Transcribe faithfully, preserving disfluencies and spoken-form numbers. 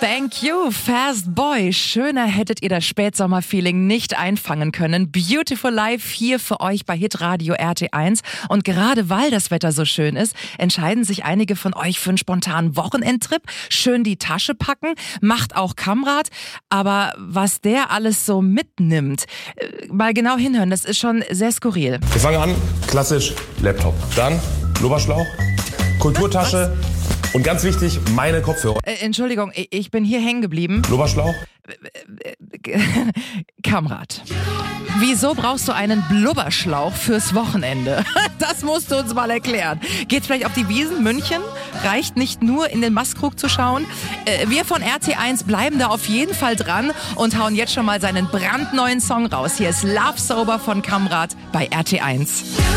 Thank you, Fast Boy. Schöner hättet ihr das Spätsommer-Feeling nicht einfangen können. Beautiful Life hier für euch bei Hitradio R T eins. Und gerade weil das Wetter so schön ist, entscheiden sich einige von euch für einen spontanen Wochenendtrip. Schön die Tasche packen, macht auch Kamrat. Aber was der alles so mitnimmt, mal genau hinhören, das ist schon sehr skurril. Wir fangen an, klassisch Laptop. Dann Blubberschlauch, Kulturtasche. Was? Und ganz wichtig, meine Kopfhörer. Äh, Entschuldigung, ich bin hier hängen geblieben. Blubberschlauch. Kamrat. Wieso brauchst du einen Blubberschlauch fürs Wochenende? Das musst du uns mal erklären. Geht's vielleicht auf die Wiesn München? Reicht nicht nur in den Mastkrug zu schauen? Äh, wir von R T eins bleiben da auf jeden Fall dran und hauen jetzt schon mal seinen brandneuen Song raus. Hier ist Love Sober von Kamrat bei R T eins.